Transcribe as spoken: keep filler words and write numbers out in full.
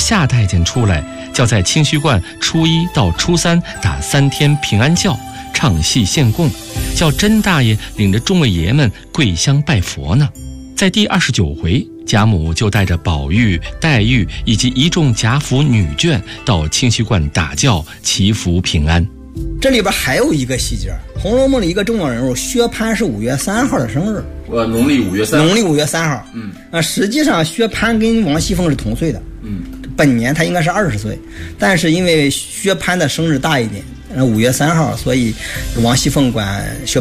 夏太监出来，叫在清虚观初一到初三打三天平安轿，唱戏献供，叫甄大爷领着众位爷们跪香拜佛呢。在第二十九回，贾母就带着宝玉、黛玉以及一众贾府女眷到清虚观打轿祈福平安。 这里边还有一个细节，《红楼梦》里一个重要人物薛蟠是五月三号的生日， 呃，农历五月三， 农历五月三号。 嗯， 啊，实际上薛蟠跟王熙凤是同岁的。 嗯， 本年他应该是二十岁，但是因为薛蟠的生日大一点，五月三号，所以王熙凤管薛